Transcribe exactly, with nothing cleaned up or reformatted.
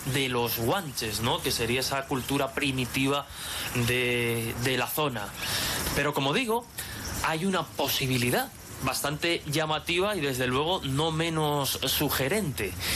de los guanches, ¿no? Que sería esa cultura primitiva de, de la zona. Pero como digo, hay una posibilidad bastante llamativa y desde luego no menos sugerente,